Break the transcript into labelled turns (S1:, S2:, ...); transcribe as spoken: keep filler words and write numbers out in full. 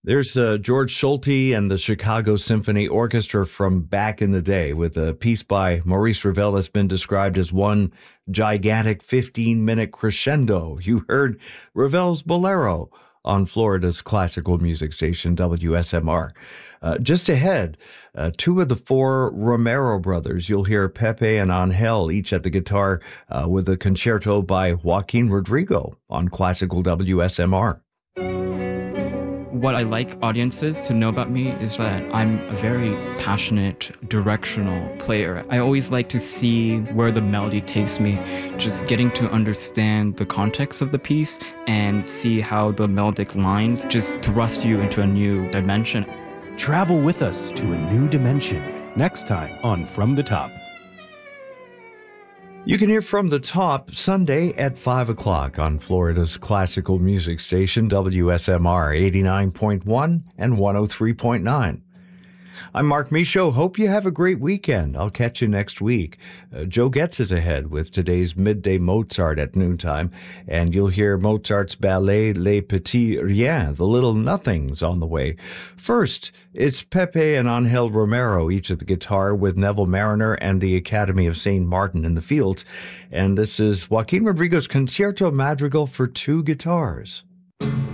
S1: There's uh, George Schulte and the Chicago Symphony Orchestra from back in the day with a piece by Maurice Ravel that's been described as one gigantic fifteen-minute crescendo. You heard Ravel's Bolero on Florida's classical music station, W S M R. Uh, just ahead, uh, two of the four Romero brothers. You'll hear Pepe and Angel each at the guitar uh, with a concerto by Joaquin Rodrigo on classical W S M R.
S2: What I like audiences to know about me is that I'm a very passionate, directional player. I always like to see where the melody takes me, just getting to understand the context of the piece and see how the melodic lines just thrust you into a new dimension.
S3: Travel with us to a new dimension next time on From the Top.
S1: You can hear From the Top Sunday at five o'clock on Florida's classical music station, W S M R eighty-nine point one and one oh three point nine. I'm Mark Michaud. Hope you have a great weekend. I'll catch you next week. Uh, Joe Getz is ahead with today's Midday Mozart at noontime, and you'll hear Mozart's ballet Les Petits Riens, the Little Nothings, on the way. First, it's Pepe and Angel Romero, each at the guitar, with Neville Mariner and the Academy of Saint Martin in the fields. And this is Joaquin Rodrigo's Concerto Madrigal for two guitars.